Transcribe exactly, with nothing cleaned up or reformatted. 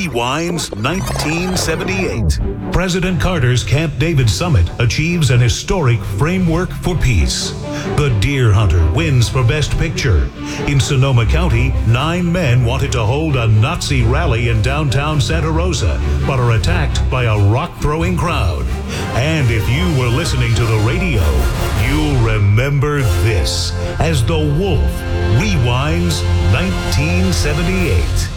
Rewinds nineteen seventy-eight. President Carter's Camp David summit achieves an historic framework for peace. The Deer Hunter wins for Best Picture. In Sonoma County, nine men wanted to hold a Nazi rally in downtown Santa Rosa, but are attacked by a rock-throwing crowd. And if you were listening to the radio, you'll remember this as The Wolf rewinds nineteen seventy-eight.